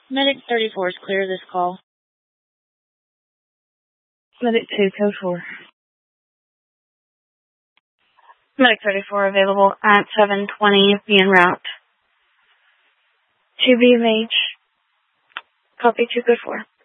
Medic 34 is clear this call. Medic 2, code 4. Medic 34 available at 720, be en route to BMH. Copy 2, code 4.